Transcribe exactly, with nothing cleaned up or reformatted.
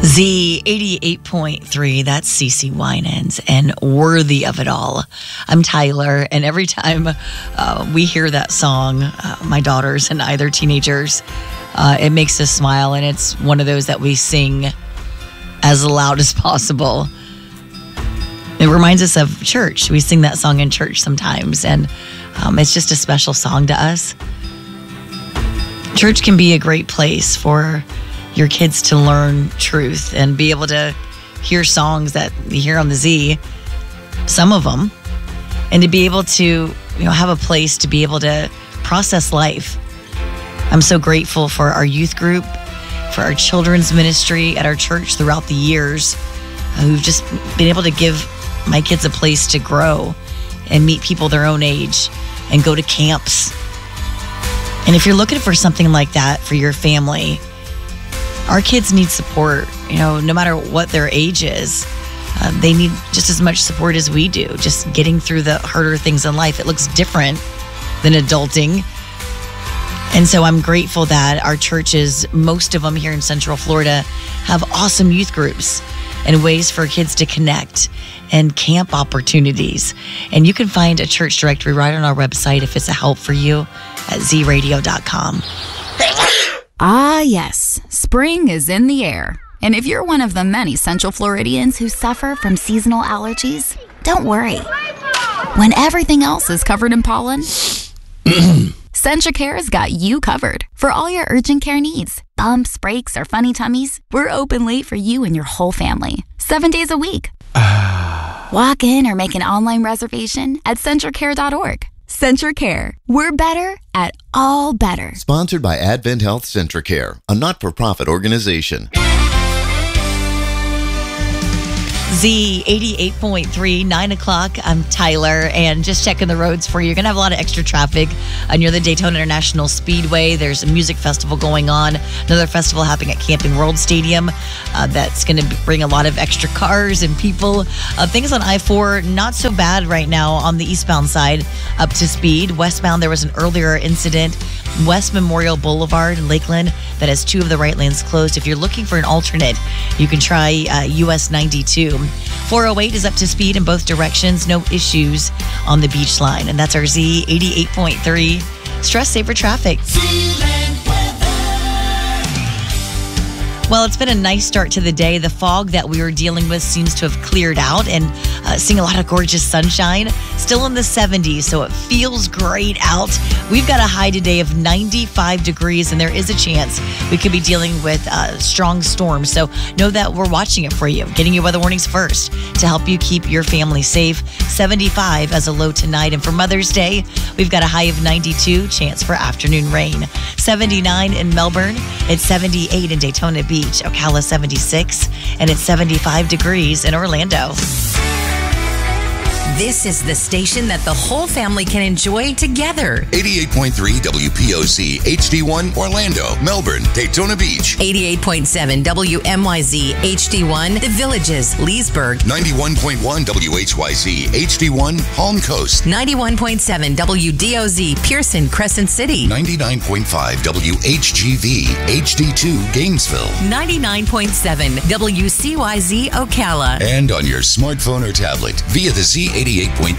Z eighty-eight point three, that's CeCe Winans and Worthy of It All. I'm Tyler, and every time uh, we hear that song, uh, my daughters and I, they're teenagers, uh, it makes us smile, and it's one of those that we sing as loud as possible. It reminds us of church. We sing that song in church sometimes, and um, it's just a special song to us. Church can be a great place for your kids to learn truth and be able to hear songs that you hear on the Z, some of them, and to be able to, you know, have a place to be able to process life. I'm so grateful for our youth group, for our children's ministry at our church throughout the years, uh, who've just been able to give my kids a place to grow and meet people their own age and go to camps. And if you're looking for something like that for your family, our kids need support, you know, no matter what their age is. Uh, they need just as much support as we do, just getting through the harder things in life. It looks different than adulting. And so I'm grateful that our churches, most of them here in Central Florida, have awesome youth groups and ways for kids to connect and camp opportunities. And you can find a church directory right on our website if it's a help for you at z radio dot com. Ah, yes. Spring is in the air. And if you're one of the many Central Floridians who suffer from seasonal allergies, don't worry. When everything else is covered in pollen, CentraCare's got you covered for all your urgent care needs. Bumps, breaks, or funny tummies, we're open late for you and your whole family, seven days a week. Walk in or make an online reservation at CentraCare dot org. CentraCare. We're better at all better. Sponsored by Advent Health CentraCare, a not-for-profit organization. Z eighty-eight point three, nine o'clock. I'm Tyler, and just checking the roads for you. You're going to have a lot of extra traffic uh, near the Daytona International Speedway. There's a music festival going on, another festival happening at Camping World Stadium uh, that's going to bring a lot of extra cars and people. Uh, things on I four, not so bad right now on the eastbound side, up to speed. Westbound, there was an earlier incident, West Memorial Boulevard in Lakeland, that has two of the right lanes closed. If you're looking for an alternate, you can try uh, U S ninety-two. four oh eight is up to speed in both directions. No issues on the beach line. And that's our Z eighty-eight point three Stress Saver Traffic. Well, it's been a nice start to the day. The fog that we were dealing with seems to have cleared out, and uh, seeing a lot of gorgeous sunshine. Still in the seventies, so it feels great out. We've got a high today of ninety-five degrees, and there is a chance we could be dealing with uh, strong storms. So know that we're watching it for you, getting you weather warnings first to help you keep your family safe. seventy-five as a low tonight. And for Mother's Day, we've got a high of ninety-two, chance for afternoon rain. seventy-nine in Melbourne. It's seventy-eight in Daytona Beach. Ocala seventy-six, and it's seventy-five degrees in Orlando. This is the station that the whole family can enjoy together. eighty-eight point three W P O C H D one Orlando, Melbourne, Daytona Beach. eighty-eight point seven W M Y Z H D one The Villages, Leesburg. ninety-one point one W H Y Z H D one Palm Coast. ninety-one point seven W D O Z Pearson, Crescent City. ninety-nine point five W H G V H D two Gainesville. ninety-nine point seven W C Y Z Ocala. And on your smartphone or tablet via the Z eighty-eight point